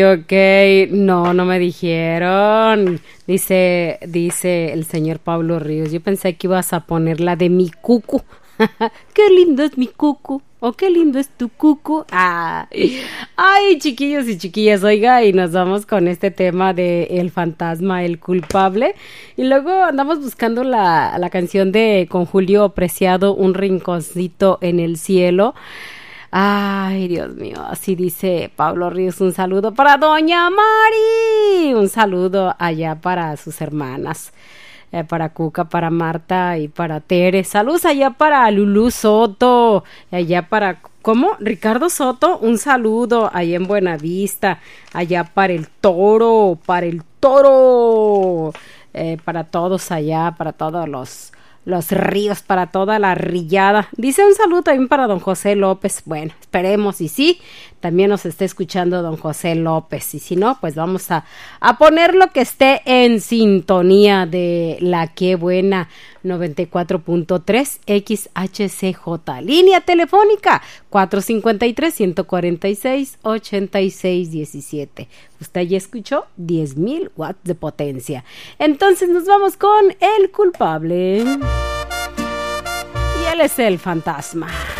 Ok, no, no me dijeron. Dice el señor Pablo Ríos. Yo pensé que ibas a poner la de mi cucu. Qué lindo es mi cucu. Oh, qué lindo es tu cucu. Ah. Ay, chiquillos y chiquillas, oiga, y nos vamos con este tema de el fantasma, el culpable. Y luego andamos buscando la canción de con Julio Preciado, Un rinconcito en el cielo. Ay, Dios mío, así dice Pablo Ríos. Un saludo para Doña Mari. Un saludo allá para sus hermanas. Para Cuca, para Marta y para Tere. Saludos allá para Lulú Soto. Allá para, ¿cómo? Ricardo Soto. Un saludo allá en Buenavista. Allá para el Toro. Para el Toro. Para todos allá, para todos los ríos, para toda la rillada. Dice un saludo también para don José López. Bueno, esperemos y sí, también nos está escuchando don José López. Y si no, pues vamos a poner lo que esté en sintonía de la que buena 94.3 XHCJ. Línea telefónica 453-146-8617. Usted ya escuchó 10,000 watts de potencia. Entonces nos vamos con el culpable. Y él es el fantasma.